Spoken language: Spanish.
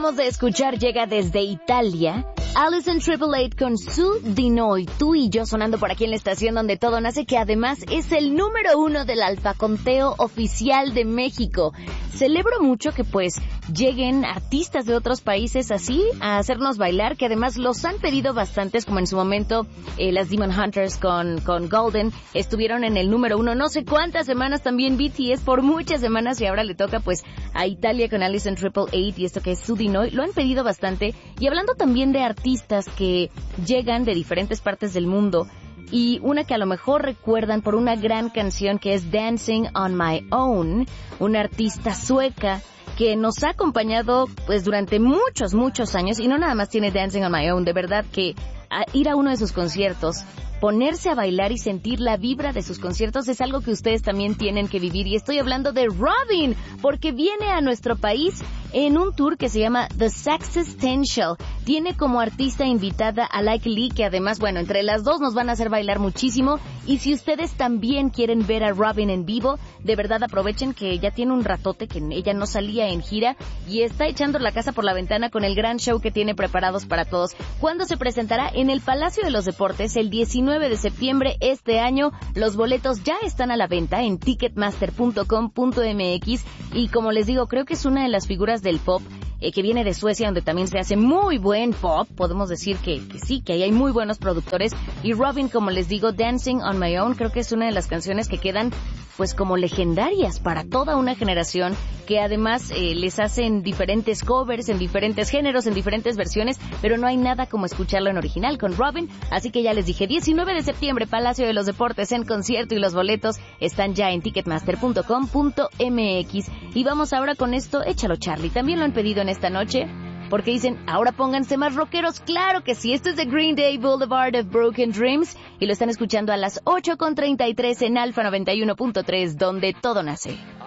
Vamos a escuchar, llega desde Italia, Alison Triple Eight con Su Di Noi, tú y yo, sonando por aquí en la estación donde todo nace, que además es el número 1 del alfaconteo oficial de México. Celebro mucho que pues lleguen artistas de otros países así a hacernos bailar, que además los han pedido bastantes, como en su momento las Demon Hunters con Golden estuvieron en el número 1 no sé cuántas semanas, también BTS por muchas semanas, y ahora le toca pues a Italia con Alison Triple Eight y esto que es Su Di Noi. Lo han pedido bastante, y hablando también de artistas que llegan de diferentes partes del mundo, y una que a lo mejor recuerdan por una gran canción que es Dancing on My Own, una artista sueca que nos ha acompañado pues durante muchos años, y no nada más tiene Dancing on My Own, de verdad que ir a uno de sus conciertos, ponerse a bailar y sentir la vibra de sus conciertos es algo que ustedes también tienen que vivir, y estoy hablando de Robyn, porque viene a nuestro país en un tour que se llama The Sexistential. Tiene como artista invitada a Like Lee, que además, bueno, entre las dos nos van a hacer bailar muchísimo, y si ustedes también quieren ver a Robyn en vivo, de verdad aprovechen que ya tiene un ratote que ella no salía en gira, y está echando la casa por la ventana con el gran show que tiene preparados para todos. ¿Cuándo se presentará? En el Palacio de los Deportes, el 19 de septiembre este año. Los boletos ya están a la venta en ticketmaster.com.mx, y como les digo, creo que es una de las figuras del pop que viene de Suecia, donde también se hace muy buen pop. Podemos decir que sí, que ahí hay muy buenos productores. Y Robyn, como les digo, Dancing on My Own, creo que es una de las canciones que quedan pues como legendarias para toda una generación, que además les hacen diferentes covers en diferentes géneros, en diferentes versiones, pero no hay nada como escucharlo en original con Robyn. Así que ya les dije, 19 de septiembre, Palacio de los Deportes en concierto, y los boletos están ya en ticketmaster.com.mx. Y vamos ahora con esto, échalo Charlie, también lo han pedido en esta noche, porque dicen, ahora pónganse más rockeros. Claro que sí, esto es de Green Day, Boulevard of Broken Dreams, y lo están escuchando a las 8:33 en Alfa 91.3, donde todo nace.